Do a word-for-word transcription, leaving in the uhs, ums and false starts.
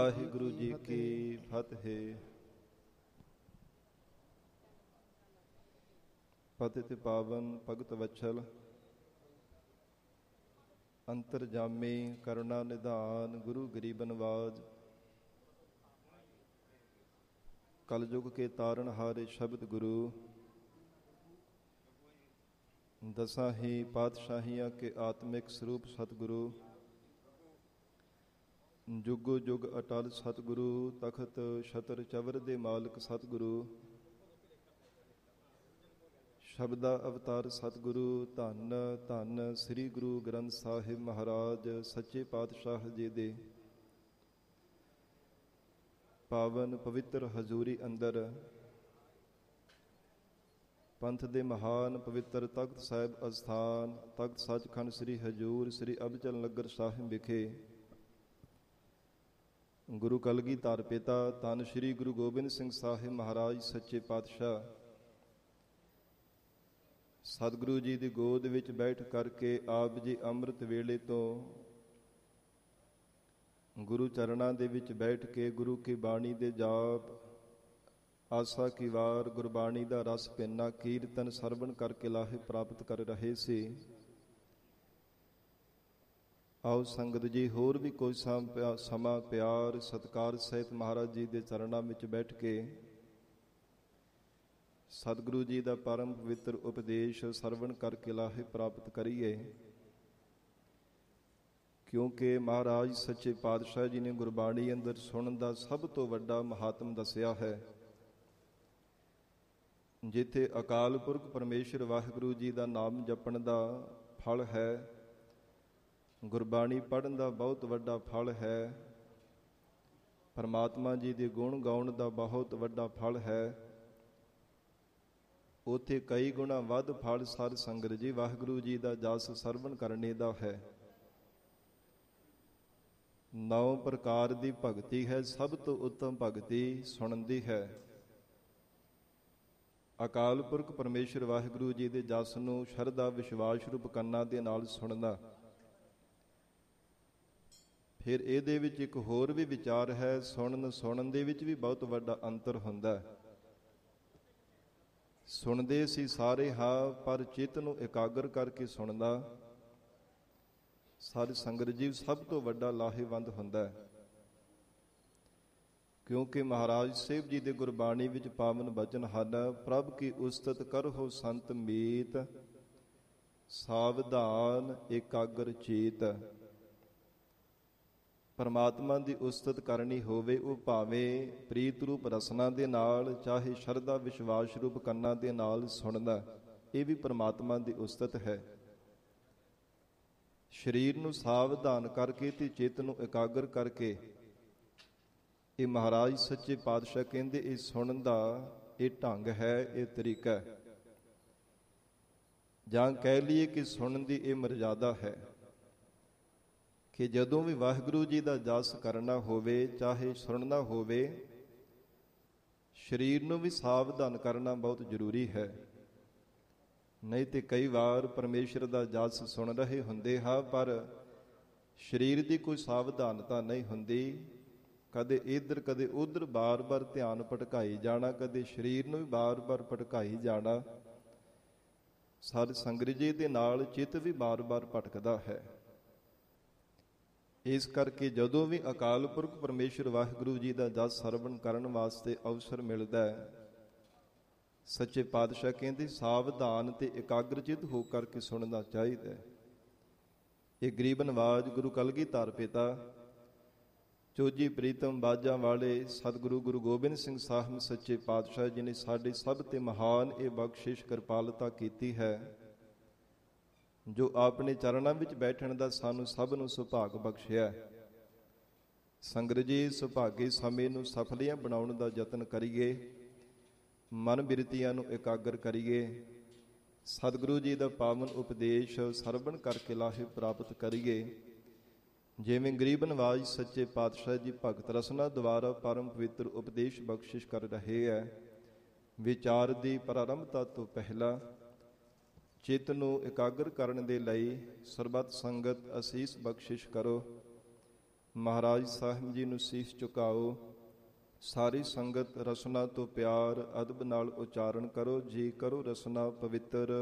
ਵਾਹਿਗੁਰੂ ਜੀ ਕੀ ਫਤਿਹ। ਪਤਿਤ ਪਾਵਨ ਭਗਤ ਵਛਲ ਅੰਤਰਜਾਮੀ ਕਰੁਣਾ ਨਿਧਾਨ ਗੁਰੂ ਗਰੀਬ ਨਵਾਜ ਕਲਯੁਗ ਕੇ ਤਾਰਨ ਹਾਰੇ ਸ਼ਬਦ ਗੁਰੂ ਦਸਾਂ ਹੀ ਪਾਤਸ਼ਾਹੀਆਂ ਕੇ ਆਤਮਿਕ ਸਰੂਪ ਸਤਿਗੁਰੂ ਜੁਗੋ ਜੁਗ ਅਟਲ ਸਤਿਗੁਰੂ ਤਖਤ ਛਤਰ ਚਵਰ ਦੇ ਮਾਲਕ ਸਤਿਗੁਰੂ ਸ਼ਬਦਾ ਅਵਤਾਰ ਸਤਿਗੁਰੂ ਧੰਨ ਧੰਨ ਸ੍ਰੀ ਗੁਰੂ ਗ੍ਰੰਥ ਸਾਹਿਬ ਮਹਾਰਾਜ ਸੱਚੇ ਪਾਤਸ਼ਾਹ ਜੀ ਦੇ ਪਾਵਨ ਪਵਿੱਤਰ ਹਜ਼ੂਰੀ ਅੰਦਰ ਪੰਥ ਦੇ ਮਹਾਨ ਪਵਿੱਤਰ ਤਖਤ ਸਾਹਿਬ ਅਸਥਾਨ ਤਖਤ ਸੱਚਖੰਡ ਸ੍ਰੀ ਹਜ਼ੂਰ ਸ੍ਰੀ ਅਬਚਲ ਨਗਰ ਸਾਹਿਬ ਵਿਖੇ ਗੁਰੂ ਕਲਗੀਧਰ ਪਿਤਾ ਧੰਨ ਸ੍ਰੀ ਗੁਰੂ ਗੋਬਿੰਦ ਸਿੰਘ ਸਾਹਿਬ ਮਹਾਰਾਜ ਸੱਚੇ ਪਾਤਸ਼ਾਹ ਸਤਿਗੁਰੂ ਜੀ ਦੀ ਗੋਦ ਵਿੱਚ ਬੈਠ ਕਰਕੇ ਆਪ ਜੀ ਅੰਮ੍ਰਿਤ ਵੇਲੇ ਤੋਂ ਗੁਰੂ ਚਰਨਾਂ ਦੇ ਵਿੱਚ ਬੈਠ ਕੇ ਗੁਰੂ ਕੀ ਬਾਣੀ ਦੇ ਜਾਪ ਆਸਾ ਕੀ ਵਾਰ ਗੁਰਬਾਣੀ ਦਾ ਰਸ ਪੀਨਾ ਕੀਰਤਨ ਸਰਵਣ ਕਰਕੇ ਲਾਹੇ ਪ੍ਰਾਪਤ ਕਰ ਰਹੇ ਸੀ। ਆਓ ਸੰਗਤ ਜੀ ਹੋਰ ਵੀ ਕੋਈ ਸਮਾਂ ਪਿਆਰ ਸਤਿਕਾਰ ਸਹਿਤ ਮਹਾਰਾਜ ਜੀ ਦੇ ਚਰਨਾਂ ਵਿੱਚ ਬੈਠ ਕੇ ਸਤਿਗੁਰੂ ਜੀ ਦਾ ਪਰਮ ਪਵਿੱਤਰ ਉਪਦੇਸ਼ ਸਰਵਣ ਕਰਕੇ ਲਾਹੇ ਪ੍ਰਾਪਤ ਕਰੀਏ, ਕਿਉਂਕਿ ਮਹਾਰਾਜ ਸੱਚੇ ਪਾਤਸ਼ਾਹ ਜੀ ਨੇ ਗੁਰਬਾਣੀ ਅੰਦਰ ਸੁਣਨ ਦਾ ਸਭ ਤੋਂ ਵੱਡਾ ਮਹਾਤਮ ਦੱਸਿਆ ਹੈ। ਜਿੱਥੇ ਅਕਾਲ ਪੁਰਖ ਪਰਮੇਸ਼ਰ ਵਾਹਿਗੁਰੂ ਜੀ ਦਾ ਨਾਮ ਜਪਣ ਦਾ ਫਲ ਹੈ, ਗੁਰਬਾਣੀ ਪੜ੍ਹਨ ਦਾ ਬਹੁਤ ਵੱਡਾ ਫਲ ਹੈ, ਪਰਮਾਤਮਾ ਜੀ ਦੇ ਗੁਣ ਗਾਉਣ ਦਾ ਬਹੁਤ ਵੱਡਾ ਫਲ ਹੈ, ਉੱਥੇ ਕਈ ਗੁਣਾ ਵੱਧ ਫਲ ਸਾਧ ਸੰਗਤ ਜੀ ਵਾਹਿਗੁਰੂ ਜੀ ਦਾ ਜਸ ਸਰਵਣ ਕਰਨੇ ਦਾ ਹੈ। ਨੌ ਪ੍ਰਕਾਰ ਦੀ ਭਗਤੀ ਹੈ, ਸਭ ਤੋਂ ਉੱਤਮ ਭਗਤੀ ਸੁਣਨ ਦੀ ਹੈ। ਅਕਾਲ ਪੁਰਖ ਪਰਮੇਸ਼ਰ ਵਾਹਿਗੁਰੂ ਜੀ ਦੇ ਜਸ ਨੂੰ ਸ਼ਰਧਾ ਵਿਸ਼ਵਾਸ ਰੂਪ ਕੰਨਾਂ ਦੇ ਨਾਲ ਸੁਣਨਾ। ਫਿਰ ਇਹਦੇ ਵਿੱਚ ਇੱਕ ਹੋਰ ਵੀ ਵਿਚਾਰ ਹੈ, ਸੁਣਨ ਸੁਣਨ ਦੇ ਵਿੱਚ ਵੀ ਬਹੁਤ ਵੱਡਾ ਅੰਤਰ ਹੁੰਦਾ ਹੈ। ਸੁਣਦੇ ਸੀ ਸਾਰੇ ਹਾਂ, ਪਰ ਚਿੱਤ ਨੂੰ ਇਕਾਗਰ ਕਰਕੇ ਸੁਣਦਾ ਸਾਧ ਸੰਗਤ ਜੀ ਸਭ ਤੋਂ ਵੱਡਾ ਲਾਹੇਵੰਦ ਹੁੰਦਾ ਹੈ। ਕਿਉਂਕਿ ਮਹਾਰਾਜ ਸਾਹਿਬ ਜੀ ਦੇ ਗੁਰਬਾਣੀ ਵਿੱਚ ਪਾਵਨ ਬਚਨ ਹਨ, ਪ੍ਰਭ ਕੀ ਉਸਤਤ ਕਰਹੁ ਸੰਤ ਮੀਤ ਸਾਵਧਾਨ ਇਕਾਗਰ ਚੇਤ। ਪਰਮਾਤਮਾ ਦੀ ਉਸਤਤ ਕਰਨੀ ਹੋਵੇ, ਉਹ ਭਾਵੇਂ ਪ੍ਰੀਤ ਰੂਪ ਰਸਨਾ ਦੇ ਨਾਲ ਚਾਹੇ ਸ਼ਰਧਾ ਵਿਸ਼ਵਾਸ ਰੂਪ ਕੰਨਾਂ ਦੇ ਨਾਲ ਸੁਣਦਾ, ਇਹ ਵੀ ਪਰਮਾਤਮਾ ਦੀ ਉਸਤਤ ਹੈ। ਸਰੀਰ ਨੂੰ ਸਾਵਧਾਨ ਕਰਕੇ ਤੇ ਚਿੱਤ ਨੂੰ ਇਕਾਗਰ ਕਰਕੇ, ਇਹ ਮਹਾਰਾਜ ਸੱਚੇ ਪਾਤਸ਼ਾਹ ਕਹਿੰਦੇ ਇਹ ਸੁਣਨ ਦਾ ਇਹ ਢੰਗ ਹੈ, ਇਹ ਤਰੀਕਾ ਹੈ, ਜਾਂ ਕਹਿ ਲਈਏ ਕਿ ਸੁਣਨ ਦੀ ਇਹ ਮਰਜ਼ਾਦਾ ਹੈ ਕਿ ਜਦੋਂ ਵੀ ਵਾਹਿਗੁਰੂ ਜੀ ਦਾ ਜਸ ਕਰਨਾ ਹੋਵੇ ਚਾਹੇ ਸੁਣਨਾ ਹੋਵੇ, ਸਰੀਰ ਨੂੰ ਵੀ ਸਾਵਧਾਨ ਕਰਨਾ ਬਹੁਤ ਜ਼ਰੂਰੀ ਹੈ। ਨਹੀਂ ਤੇ ਕਈ ਵਾਰ ਪਰਮੇਸ਼ਰ ਦਾ ਜਸ ਸੁਣ ਰਹੇ ਹੁੰਦੇ ਹਾਂ, ਪਰ ਸਰੀਰ ਦੀ ਕੋਈ ਸਾਵਧਾਨਤਾ ਨਹੀਂ ਹੁੰਦੀ। ਕਦੇ ਇੱਧਰ ਕਦੇ ਉੱਧਰ ਬਾਰ-ਬਾਰ ਧਿਆਨ ਭਟਕਾਈ ਜਾਣਾ, ਕਦੇ ਸਰੀਰ ਨੂੰ ਵੀ ਬਾਰ-ਬਾਰ ਭਟਕਾਈ ਜਾਣਾ। ਸਾਧ ਸੰਗਤ ਜੀ ਦੇ ਨਾਲ ਚਿੱਤ ਵੀ ਬਾਰ-ਬਾਰ ਭਟਕਦਾ ਹੈ। ਇਸ ਕਰਕੇ ਜਦੋਂ ਵੀ ਅਕਾਲ ਪੁਰਖ ਪਰਮੇਸ਼ਰ ਵਾਹਿਗੁਰੂ ਜੀ ਦਾ ਜਸ ਸਰਵਣ ਕਰਨ ਵਾਸਤੇ ਅਵਸਰ ਮਿਲਦਾ ਹੈ, ਸੱਚੇ ਪਾਤਸ਼ਾਹ ਕਹਿੰਦੇ ਸਾਵਧਾਨ ਤੇ ਇਕਾਗਰਚਿਤ ਹੋ ਕਰਕੇ ਸੁਣਨਾ ਚਾਹੀਦਾ ਹੈ। ਇਹ ਗਰੀਬ ਨਵਾਜ ਗੁਰੂ ਕਲਗੀਧਰ ਪਿਤਾ ਚੋਜੀ ਪ੍ਰੀਤਮ ਬਾਜਾਂ ਵਾਲੇ ਸਤਿਗੁਰੂ ਗੁਰੂ ਗੋਬਿੰਦ ਸਿੰਘ ਸਾਹਿਬ ਸੱਚੇ ਪਾਤਸ਼ਾਹ ਜੀ ਨੇ ਸਾਡੇ ਸਭ ਤੇ ਮਹਾਨ ਇਹ ਬਖਸ਼ਿਸ਼ ਕਿਰਪਾਲਤਾ ਕੀਤੀ ਹੈ, ਜੋ ਆਪਣੇ ਚਰਨਾਂ ਵਿੱਚ ਬੈਠਣ ਦਾ ਸਾਨੂੰ ਸਭ ਨੂੰ ਸੁਭਾਗ ਬਖਸ਼ਿਆ। ਸੰਗਤ ਜੀ ਸੁਭਾਗੇ ਸਮੇਂ ਨੂੰ ਸਫਲੀਆਂ ਬਣਾਉਣ ਦਾ ਯਤਨ ਕਰੀਏ, ਮਨ ਬਿਰਤੀਆਂ ਨੂੰ ਇਕਾਗਰ ਕਰੀਏ, ਸਤਿਗੁਰੂ ਜੀ ਦਾ ਪਾਵਨ ਉਪਦੇਸ਼ ਸਰਵਣ ਕਰਕੇ ਲਾਹੇ ਪ੍ਰਾਪਤ ਕਰੀਏ। ਜਿਵੇਂ ਗਰੀਬ ਨਵਾਜ ਸੱਚੇ ਪਾਤਸ਼ਾਹ ਜੀ ਭਗਤ ਰਸਨਾ ਦੁਆਰਾ ਪਰਮ ਪਵਿੱਤਰ ਉਪਦੇਸ਼ ਬਖਸ਼ਿਸ਼ ਕਰ ਰਹੇ ਹੈ। ਵਿਚਾਰ ਦੀ ਪ੍ਰਾਰੰਭਤਾ ਤੋਂ ਪਹਿਲਾਂ ਚਿੱਤ ਨੂੰ ਇਕਾਗਰ ਕਰਨ ਦੇ ਲਈ ਸਰਬੱਤ ਸੰਗਤ ਅਸੀਸ ਬਖਸ਼ਿਸ਼ ਕਰੋ। ਮਹਾਰਾਜ ਸਾਹਿਬ ਜੀ ਨੂੰ ਸੀਸ ਝੁਕਾਓ। ਸਾਰੀ ਸੰਗਤ ਰਸਨਾ ਤੋਂ ਪਿਆਰ ਅਦਬ ਨਾਲ ਉਚਾਰਨ ਕਰੋ। ਜੀ ਕਰੋ ਰਸਨਾ ਪਵਿੱਤਰ